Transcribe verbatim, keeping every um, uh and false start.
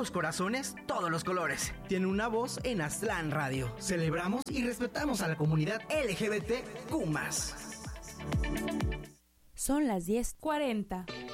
los corazones, todos los colores. Tiene una voz en Aztlán Radio. Celebramos y respetamos a la comunidad L G B T Q más. Son las diez cuarenta.